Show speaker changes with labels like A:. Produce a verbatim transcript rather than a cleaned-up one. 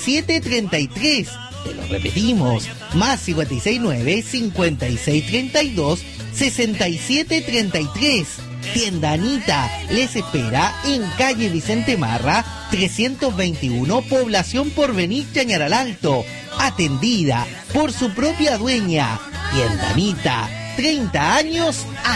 A: siete treinta y tres. Te lo repetimos, más cincuenta y seis nueve, cincuenta y seis treinta y dos, sesenta y siete treinta y tres. Tienda Anita les espera en calle Vicente Marra, trescientos veintiuno, Población Porvenir, Chañaral Alto. Atendida por su propia dueña. Tienda Anita, treinta años